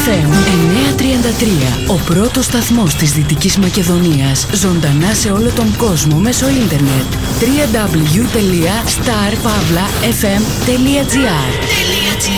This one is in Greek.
FM 933. Ο πρώτος σταθμός της Δυτικής Μακεδονίας. Ζωντανά σε όλο τον κόσμο μέσω ίντερνετ. www.starpavlafm.gr